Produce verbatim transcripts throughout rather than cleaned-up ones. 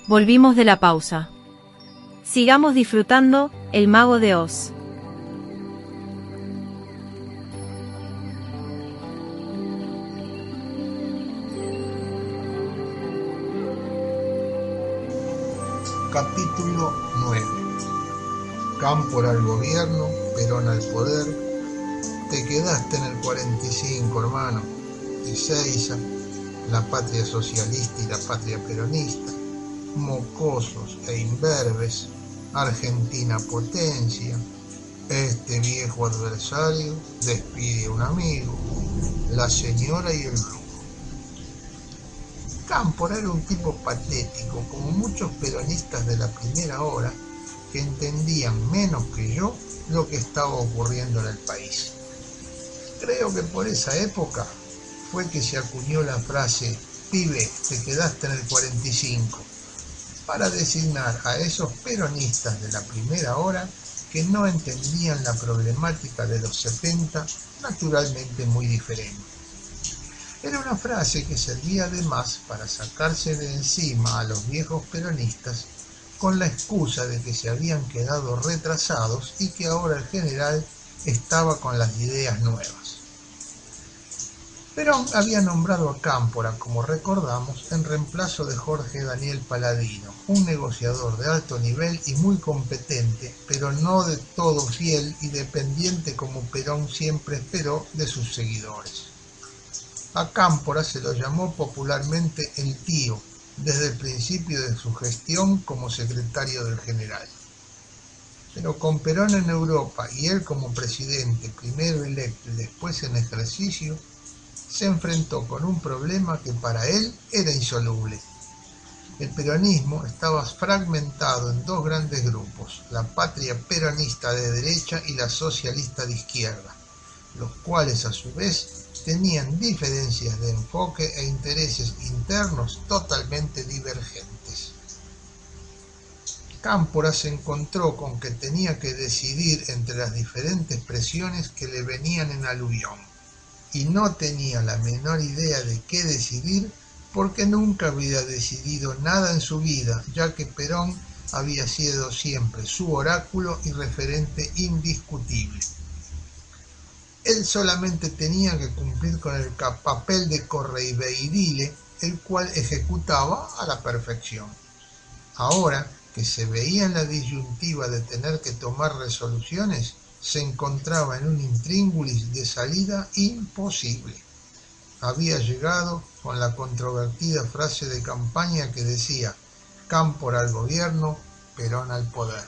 Volvimos de la pausa. Sigamos disfrutando El Mago de Oz. Capítulo nueve. Cámpora al gobierno, Perón al poder. Te quedaste en el cuarenta y cinco, hermano. Ezeiza, la patria socialista y la patria peronista. Mocosos e imberbes, Argentina potencia. Este viejo adversario despide a un amigo, la señora y el brujo. Cámpora era un tipo patético, como muchos peronistas de la primera hora, que entendían menos que yo lo que estaba ocurriendo en el país. Creo que por esa época fue que se acuñó la frase «Pibe, te quedaste en el cuarenta y cinco», para designar a esos peronistas de la primera hora que no entendían la problemática de los setenta, naturalmente muy diferente. Era una frase que servía además para sacarse de encima a los viejos peronistas con la excusa de que se habían quedado retrasados y que ahora el general estaba con las ideas nuevas. Perón había nombrado a Cámpora, como recordamos, en reemplazo de Jorge Daniel Paladino, un negociador de alto nivel y muy competente, pero no de todo fiel y dependiente como Perón siempre esperó de sus seguidores. A Cámpora se lo llamó popularmente el tío, desde el principio de su gestión como secretario del general. Pero con Perón en Europa y él como presidente, primero electo y después en ejercicio, se enfrentó con un problema que para él era insoluble. El peronismo estaba fragmentado en dos grandes grupos, la patria peronista de derecha y la socialista de izquierda, los cuales a su vez tenían diferencias de enfoque e intereses internos totalmente divergentes. Cámpora se encontró con que tenía que decidir entre las diferentes presiones que le venían en aluvión, y no tenía la menor idea de qué decidir porque nunca había decidido nada en su vida, ya que Perón había sido siempre su oráculo y referente indiscutible. Él solamente tenía que cumplir con el papel de correveidile, el cual ejecutaba a la perfección. Ahora que se veía en la disyuntiva de tener que tomar resoluciones, se encontraba en un intríngulis de salida imposible. Había llegado con la controvertida frase de campaña que decía «Cámpora al gobierno, Perón al poder».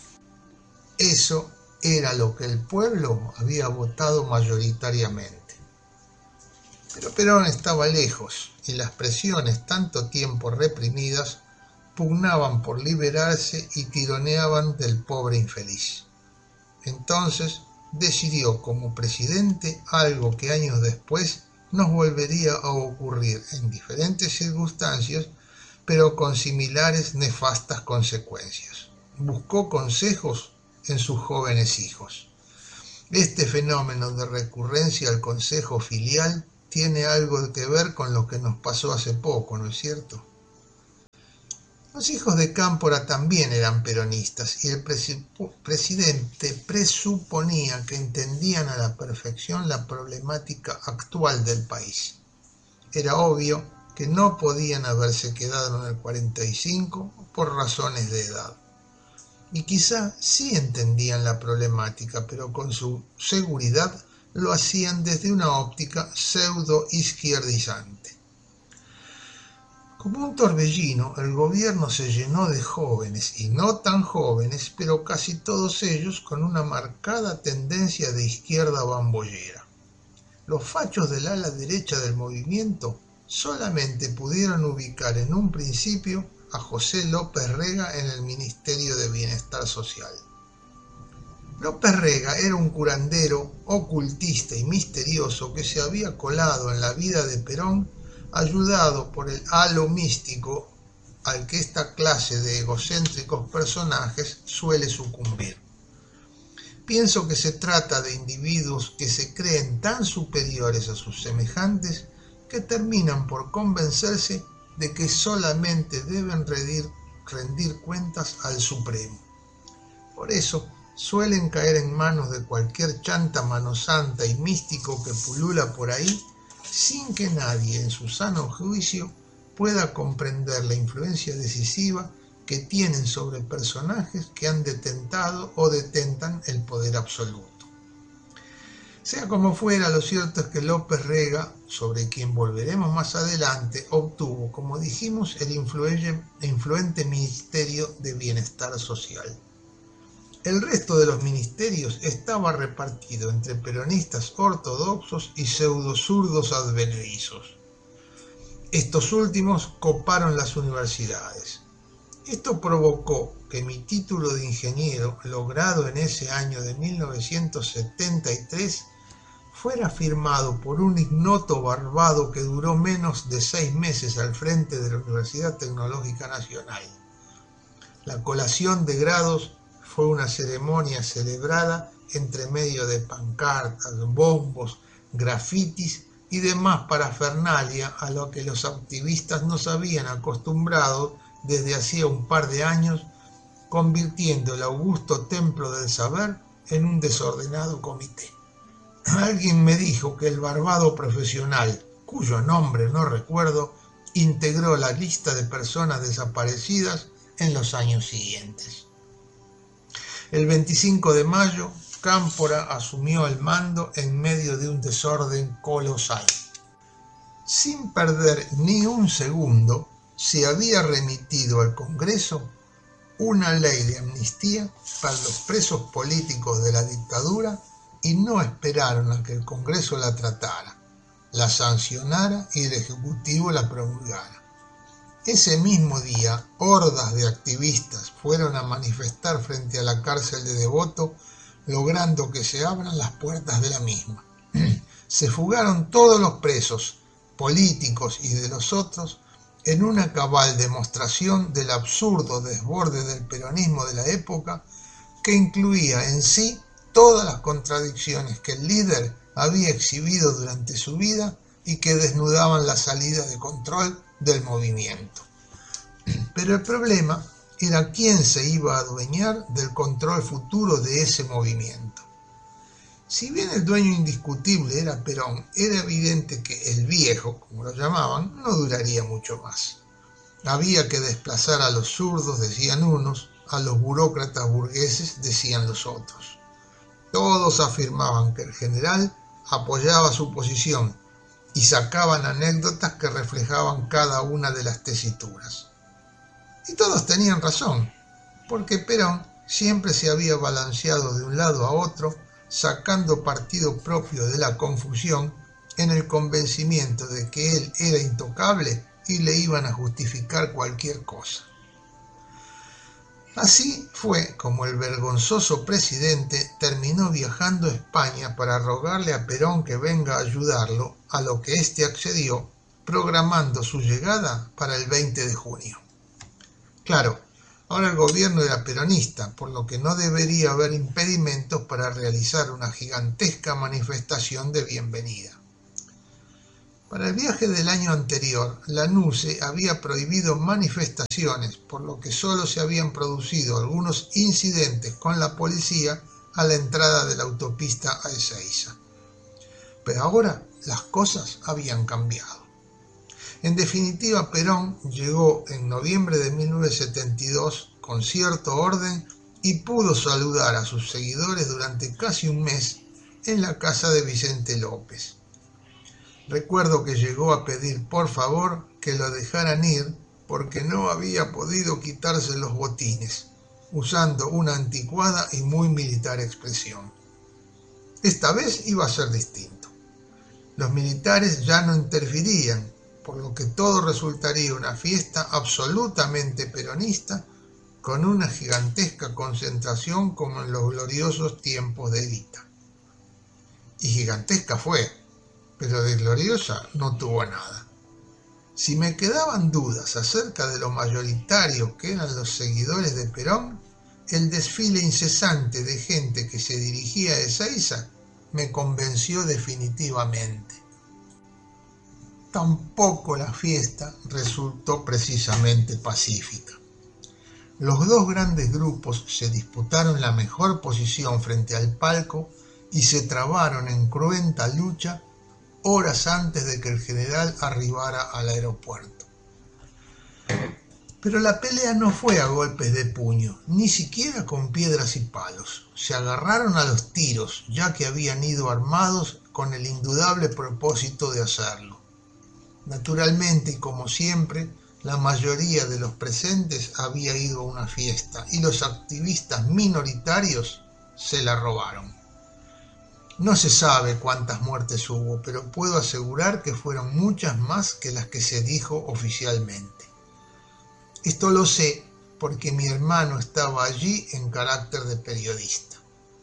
Eso era lo que el pueblo había votado mayoritariamente. Pero Perón estaba lejos y las presiones tanto tiempo reprimidas pugnaban por liberarse y tironeaban del pobre infeliz. Entonces decidió como presidente algo que años después nos volvería a ocurrir en diferentes circunstancias, pero con similares nefastas consecuencias. Buscó consejos en sus jóvenes hijos. Este fenómeno de recurrencia al consejo filial tiene algo que ver con lo que nos pasó hace poco, ¿no es cierto? Los hijos de Cámpora también eran peronistas y el presi- presidente presuponía que entendían a la perfección la problemática actual del país. Era obvio que no podían haberse quedado en el cuarenta y cinco por razones de edad. Y quizá sí entendían la problemática, pero con su seguridad lo hacían desde una óptica pseudo-izquierdizante. Como un torbellino, el gobierno se llenó de jóvenes, y no tan jóvenes, pero casi todos ellos con una marcada tendencia de izquierda bambollera. Los fachos del ala derecha del movimiento solamente pudieron ubicar en un principio a José López Rega en el Ministerio de Bienestar Social. López Rega era un curandero, ocultista y misterioso que se había colado en la vida de Perón, ayudado por el halo místico al que esta clase de egocéntricos personajes suele sucumbir. Pienso que se trata de individuos que se creen tan superiores a sus semejantes que terminan por convencerse de que solamente deben rendir rendir cuentas al Supremo. Por eso suelen caer en manos de cualquier chanta manosanta y místico que pulula por ahí, sin que nadie en su sano juicio pueda comprender la influencia decisiva que tienen sobre personajes que han detentado o detentan el poder absoluto. Sea como fuera, lo cierto es que López Rega, sobre quien volveremos más adelante, obtuvo, como dijimos, el influente Ministerio de Bienestar Social. El resto de los ministerios estaba repartido entre peronistas ortodoxos y pseudozurdos advenedizos. Estos últimos coparon las universidades. Esto provocó que mi título de ingeniero, logrado en ese año de mil novecientos setenta y tres, fuera firmado por un ignoto barbado que duró menos de seis meses al frente de la Universidad Tecnológica Nacional. La colación de grados fue una ceremonia celebrada entre medio de pancartas, bombos, grafitis y demás parafernalia a lo que los activistas nos habían acostumbrado desde hacía un par de años, convirtiendo el augusto templo del saber en un desordenado comité. Alguien me dijo que el barbado profesional, cuyo nombre no recuerdo, integró la lista de personas desaparecidas en los años siguientes. El veinticinco de mayo, Cámpora asumió el mando en medio de un desorden colosal. Sin perder ni un segundo, se había remitido al Congreso una ley de amnistía para los presos políticos de la dictadura y no esperaron a que el Congreso la tratara, la sancionara y el Ejecutivo la promulgara. Ese mismo día, hordas de activistas fueron a manifestar frente a la cárcel de Devoto, logrando que se abran las puertas de la misma. Se fugaron todos los presos, políticos y de los otros, en una cabal demostración del absurdo desborde del peronismo de la época, que incluía en sí todas las contradicciones que el líder había exhibido durante su vida y que desnudaban la salida de control del movimiento. Pero el problema era quién se iba a adueñar del control futuro de ese movimiento. Si bien el dueño indiscutible era Perón, era evidente que el viejo, como lo llamaban, no duraría mucho más. Había que desplazar a los zurdos, decían unos, a los burócratas burgueses, decían los otros. Todos afirmaban que el general apoyaba su posición y sacaban anécdotas que reflejaban cada una de las tesituras. Y todos tenían razón, porque Perón siempre se había balanceado de un lado a otro, sacando partido propio de la confusión en el convencimiento de que él era intocable y le iban a justificar cualquier cosa. Así fue como el vergonzoso presidente terminó viajando a España para rogarle a Perón que venga a ayudarlo, a lo que éste accedió, programando su llegada para el veinte de junio. Claro, ahora el gobierno era peronista, por lo que no debería haber impedimentos para realizar una gigantesca manifestación de bienvenida. Para el viaje del año anterior, la NUCE había prohibido manifestaciones, por lo que solo se habían producido algunos incidentes con la policía a la entrada de la autopista a Ezeiza. Pero ahora las cosas habían cambiado. En definitiva, Perón llegó en noviembre de mil novecientos setenta y dos con cierto orden y pudo saludar a sus seguidores durante casi un mes en la casa de Vicente López. Recuerdo que llegó a pedir por favor que lo dejaran ir porque no había podido quitarse los botines, usando una anticuada y muy militar expresión. Esta vez iba a ser distinto. Los militares ya no interferían, por lo que todo resultaría una fiesta absolutamente peronista con una gigantesca concentración como en los gloriosos tiempos de Evita. Y gigantesca fue, pero de gloriosa no tuvo nada. Si me quedaban dudas acerca de lo mayoritarios que eran los seguidores de Perón, el desfile incesante de gente que se dirigía a Ezeiza me convenció definitivamente. Tampoco la fiesta resultó precisamente pacífica. Los dos grandes grupos se disputaron la mejor posición frente al palco y se trabaron en cruenta lucha horas antes de que el general arribara al aeropuerto. Pero la pelea no fue a golpes de puño, ni siquiera con piedras y palos. Se agarraron a los tiros, ya que habían ido armados con el indudable propósito de hacerlo. Naturalmente, y como siempre, la mayoría de los presentes había ido a una fiesta y los activistas minoritarios se la robaron. No se sabe cuántas muertes hubo, pero puedo asegurar que fueron muchas más que las que se dijo oficialmente. Esto lo sé porque mi hermano estaba allí en carácter de periodista.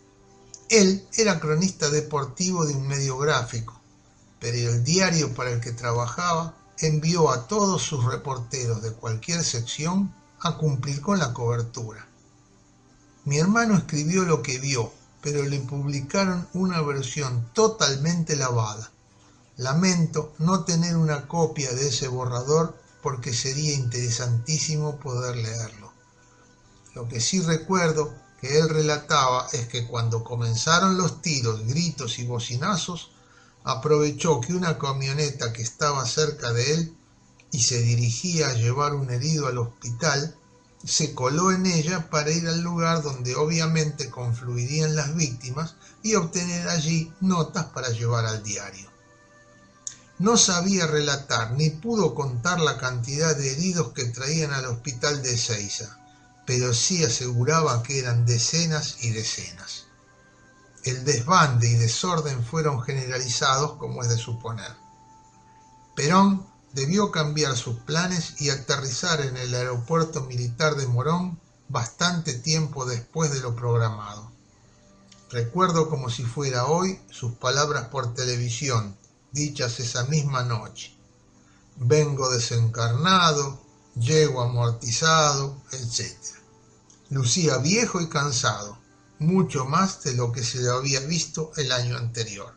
Él era cronista deportivo de un medio gráfico, pero el diario para el que trabajaba envió a todos sus reporteros de cualquier sección a cumplir con la cobertura. Mi hermano escribió lo que vio, pero le publicaron una versión totalmente lavada. Lamento no tener una copia de ese borrador porque sería interesantísimo poder leerlo. Lo que sí recuerdo que él relataba es que cuando comenzaron los tiros, gritos y bocinazos, aprovechó que una camioneta que estaba cerca de él y se dirigía a llevar un herido al hospital, se coló en ella para ir al lugar donde obviamente confluirían las víctimas y obtener allí notas para llevar al diario. No sabía relatar ni pudo contar la cantidad de heridos que traían al hospital de Ezeiza, pero sí aseguraba que eran decenas y decenas. El desbande y desorden fueron generalizados, como es de suponer. Perón debió cambiar sus planes y aterrizar en el aeropuerto militar de Morón bastante tiempo después de lo programado. Recuerdo como si fuera hoy sus palabras por televisión, dichas esa misma noche. Vengo desencarnado, llego amortizado, etcétera. Lucía viejo y cansado, mucho más de lo que se le había visto el año anterior.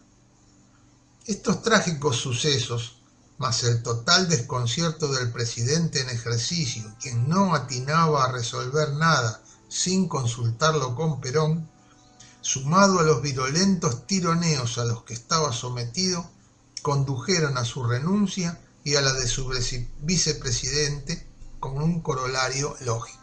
Estos trágicos sucesos, más el total desconcierto del presidente en ejercicio, quien no atinaba a resolver nada sin consultarlo con Perón, sumado a los virulentos tironeos a los que estaba sometido, condujeron a su renuncia y a la de su vicepresidente con un corolario lógico.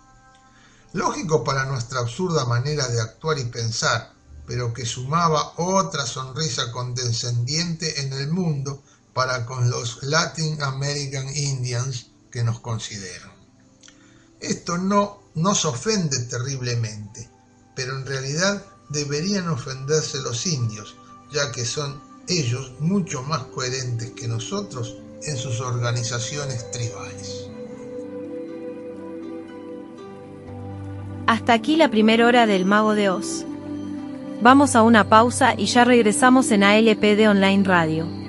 Lógico para nuestra absurda manera de actuar y pensar, pero que sumaba otra sonrisa condescendiente en el mundo para con los Latin American Indians que nos consideran. Esto no nos ofende terriblemente, pero en realidad deberían ofenderse los indios, ya que son ellos mucho más coherentes que nosotros en sus organizaciones tribales. Hasta aquí la primera hora del Mago de Oz. Vamos a una pausa y ya regresamos en A L P D Online Radio.